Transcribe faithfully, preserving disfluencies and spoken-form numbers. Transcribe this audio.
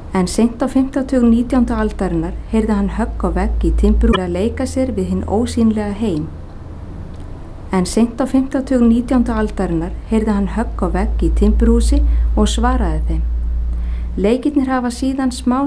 En seint á fimmta tug nítjándu aldarinnar heyrði hann högg á vegg í timburhúsi að leika sér við hinn ósýnilega heim. En seint á fimmta tug nítjándu aldarinnar heyrði hann högg á vegg í timburhúsi og svaraði þeim. Leikirnir hafa síðan smá